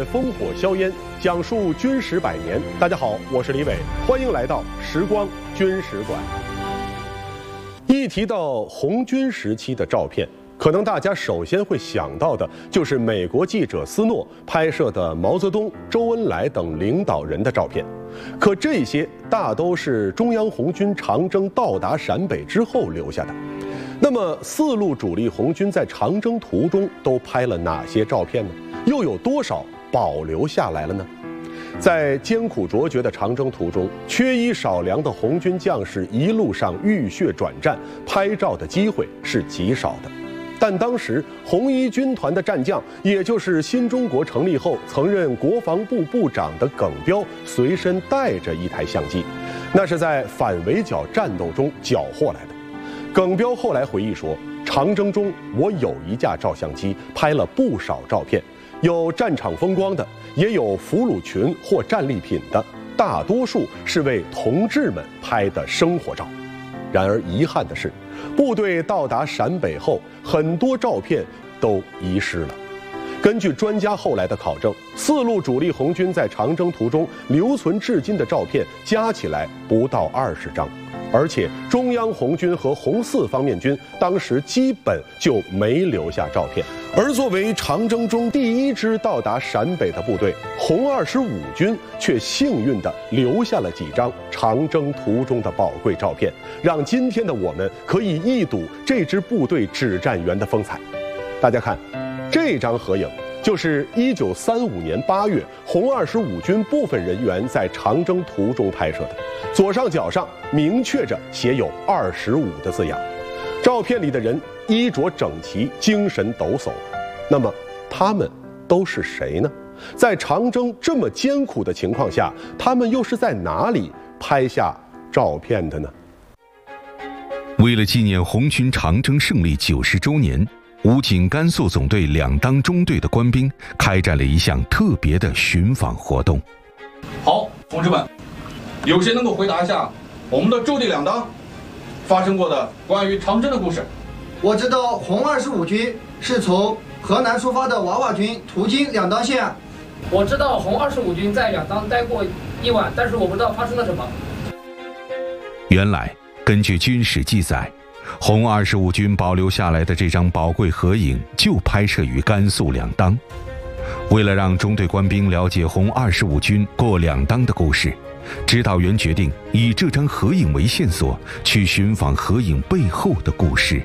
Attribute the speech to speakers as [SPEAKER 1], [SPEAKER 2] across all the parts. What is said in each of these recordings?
[SPEAKER 1] 阅烽火硝烟，讲述军史百年。大家好，我是李伟，欢迎来到时光军史馆。一提到红军时期的照片，可能大家首先会想到的就是美国记者斯诺拍摄的毛泽东、周恩来等领导人的照片。可这些大都是中央红军长征到达陕北之后留下的。那么四路主力红军在长征途中都拍了哪些照片呢？又有多少保留下来了呢？在艰苦卓绝的长征途中，缺衣少粮的红军将士一路上浴血转战，拍照的机会是极少的。但当时红一军团的战将，也就是新中国成立后曾任国防部部长的耿彪，随身带着一台相机，那是在反围剿战斗中缴获来的。耿彪后来回忆说，长征中我有一架照相机，拍了不少照片，有战场风光的，也有俘虏群或战利品的，大多数是为同志们拍的生活照。然而遗憾的是，部队到达陕北后，很多照片都遗失了。根据专家后来的考证，四路主力红军在长征途中留存至今的照片加起来不到20张，而且中央红军和红四方面军当时基本就没留下照片。而作为长征中第一支到达陕北的部队，红25军却幸运地留下了几张长征途中的宝贵照片，让今天的我们可以一睹这支部队指战员的风采。大家看，这张合影就是1935年8月红25军部分人员在长征途中拍摄的，左上角上明确着写有25的字样。照片里的人衣着整齐，精神抖擞。那么他们都是谁呢？在长征这么艰苦的情况下，他们又是在哪里拍下照片的呢？
[SPEAKER 2] 为了纪念红军长征胜利90周年，武警甘肃总队两当中队的官兵开展了一项特别的寻访活动。
[SPEAKER 3] 好，同志们，有谁能够回答一下我们的驻地两当发生过的关于长征的故事？
[SPEAKER 4] 我知道红25军是从河南出发的娃娃军途经两当县。
[SPEAKER 5] 我知道红25军在两当待过一晚，但是我不知道发生了什么。
[SPEAKER 2] 原来，根据军史记载，红25军保留下来的这张宝贵合影就拍摄于甘肃两当。为了让中队官兵了解红25军过两当的故事，指导员决定以这张合影为线索，去寻访合影背后的故事。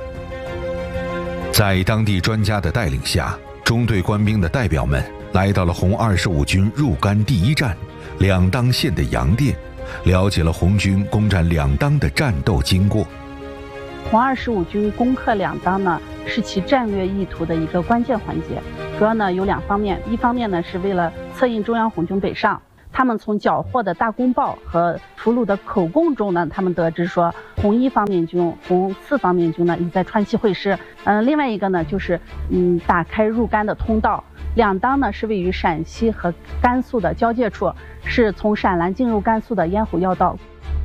[SPEAKER 2] 在当地专家的带领下，中队官兵的代表们来到了红25军入甘第一站两当县的杨店，了解了红军攻占两当的战斗经过。
[SPEAKER 6] 红25军攻克两当呢，是其战略意图的一个关键环节。主要呢有两方面，一方面呢是为了策应中央红军北上，他们从缴获的大公报和俘虏的口供中呢，他们得知说红一方面军、红四方面军呢已在川西会师。另外一个呢就是打开入甘的通道。两当呢是位于陕西和甘肃的交界处，是从陕南进入甘肃的咽喉要道。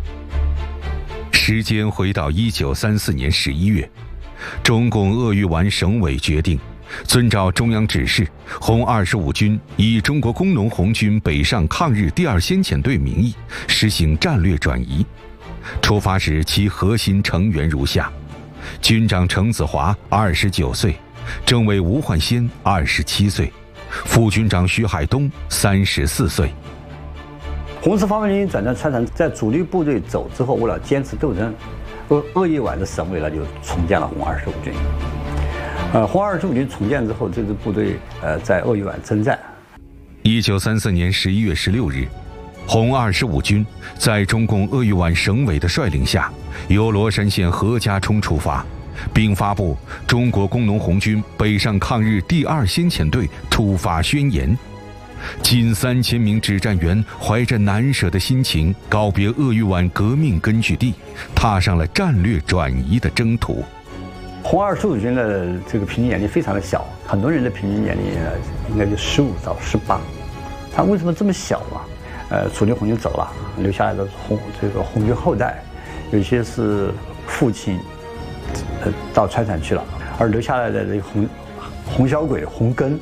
[SPEAKER 2] 时间回到1934年11月，中共鄂豫皖省委决定，遵照中央指示，红25军以中国工农红军北上抗日第二先遣队名义实行战略转移。出发时，其核心成员如下：军长程子华29岁，政委吴焕先27岁，副军长徐海东34岁。
[SPEAKER 7] 红四方面军转战川陕，在主力部队走之后，为了坚持斗争，鄂豫皖的省委呢就重建了红25军。红25军重建之后，这支部队在鄂豫皖征战。
[SPEAKER 2] 1934年11月16日，红25军在中共鄂豫皖省委的率领下，由罗山县何家冲出发，并发布中国工农红军北上抗日第二先遣队突发宣言。近3000名指战员怀着难舍的心情，告别鄂豫皖革命根据地，踏上了战略转移的征途。
[SPEAKER 7] 红25军的这个平均年龄非常的小，很多人的平均年龄应该就15到18。他为什么这么小啊？主力红军走了，留下来的红军后代，有些是父亲到川陕去了，而留下来的这个红小鬼、红根，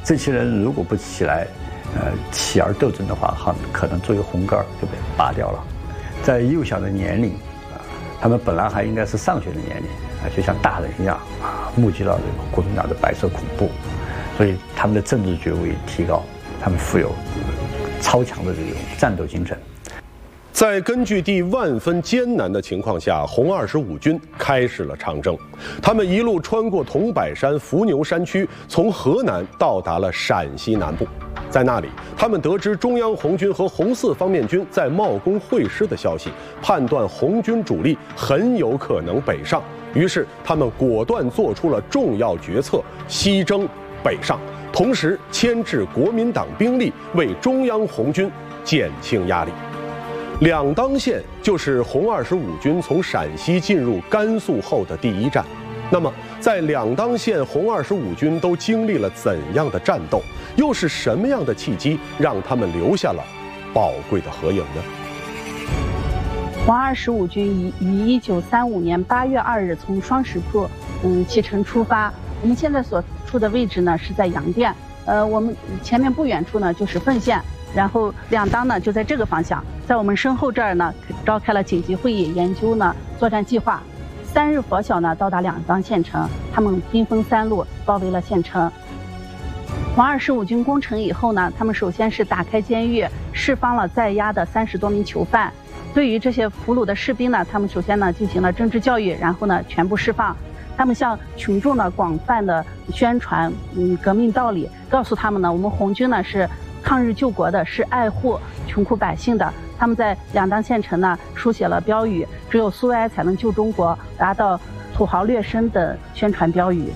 [SPEAKER 7] 这些人如果不起来，起而斗争的话，可能作为红杆就被拔掉了。在幼小的年龄，他们本来还应该是上学的年龄，就像大人一样目击到这个国民党的白色恐怖，所以他们的政治觉悟也提高，他们富有超强的这种战斗精神。
[SPEAKER 1] 在根据地万分艰难的情况下，红25军开始了长征。他们一路穿过桐柏山、伏牛山区，从河南到达了陕西南部。在那里，他们得知中央红军和红四方面军在茂功会师的消息，判断红军主力很有可能北上，于是他们果断做出了重要决策，西征北上，同时牵制国民党兵力，为中央红军减轻压力。两当县就是红25军从陕西进入甘肃后的第一站。那么，在两当县，红25军都经历了怎样的战斗？又是什么样的契机让他们留下了宝贵的合影呢？
[SPEAKER 6] 红25军于1935年8月2日从双石铺启程出发。我们现在所处的位置呢是在阳店，我们前面不远处呢就是奉县。然后两当呢就在这个方向，在我们身后这儿呢召开了紧急会议，研究呢作战计划。3日拂晓呢到达两当县城，他们兵分3路包围了县城。红25军攻城以后呢，他们首先是打开监狱，释放了在押的30多名囚犯。对于这些俘虏的士兵呢，他们首先呢进行了政治教育，然后呢全部释放。他们向群众呢广泛的宣传革命道理，告诉他们呢，我们红军呢是抗日救国的，是爱护穷苦百姓的。他们在两当县城呢书写了标语，只有苏维埃才能救中国，达到土豪劣绅的宣传标语。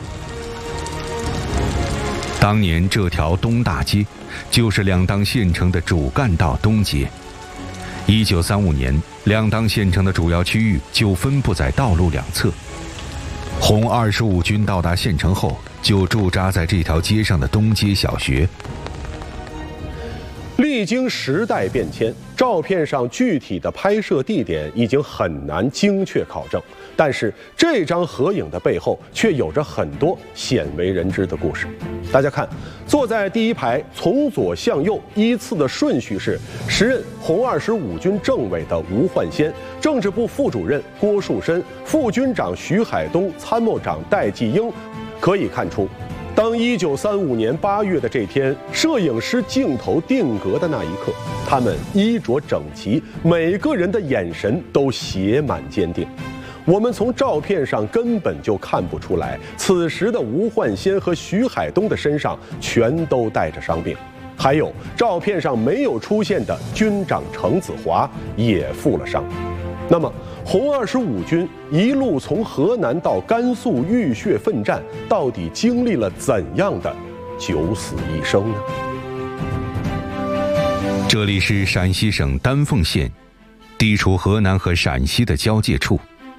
[SPEAKER 2] 当年这条东大街就是两当县城的主干道东街。1935年，两当县城的主要区域就分布在道路两侧。红25军到达县城后，就驻扎在这条街上的东街小学。
[SPEAKER 1] 历经时代变迁，照片上具体的拍摄地点已经很难精确考证，但是这张合影的背后却有着很多鲜为人知的故事。大家看，坐在第一排，从左向右依次的顺序是时任红25军政委的吴焕先、政治部副主任郭树深、副军长徐海东、参谋长戴季英。可以看出，当1935年8月的这天，摄影师镜头定格的那一刻，他们衣着整齐，每个人的眼神都写满坚定。我们从照片上根本就看不出来，此时的吴焕先和徐海东的身上全都带着伤病，还有照片上没有出现的军长程子华也负了伤。那么红25军一路从河南到甘肃浴血奋战，到底经历了怎样的九死一生呢？
[SPEAKER 2] 这里是陕西省丹凤县，地处河南和陕西的交界处。